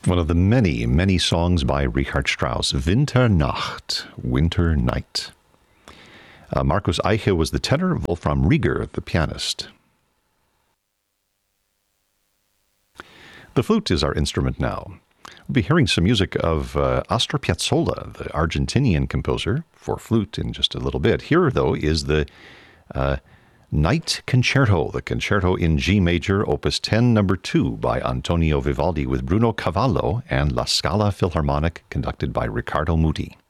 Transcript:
One of the many, many songs by Richard Strauss, Winternacht, Winter Night. Markus Eiche was the tenor, Wolfram Rieger, the pianist. The flute is our instrument now. We'll be hearing some music of Astor Piazzolla, the Argentinian composer, for flute in just a little bit. Here, though, is the Night Concerto, the Concerto in G Major, Opus 10, number 2, by Antonio Vivaldi, with Bruno Cavallo and La Scala Philharmonic, conducted by Riccardo Muti.